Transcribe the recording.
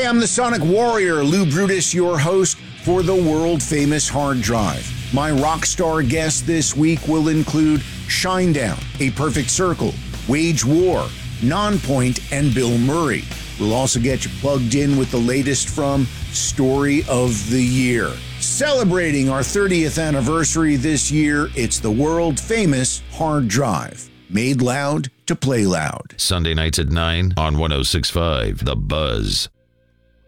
I'm the Sonic Warrior, Lou Brutus, your host for the world-famous Hard Drive. My rock star guests this week will include Shinedown, A Perfect Circle, Wage War, Nonpoint, and Bill Murray. We'll also get you plugged in with the latest from Story of the Year. Celebrating our 30th anniversary this year, it's the world-famous Hard Drive. Made loud to play loud. Sunday nights at 9 on 106.5 The Buzz.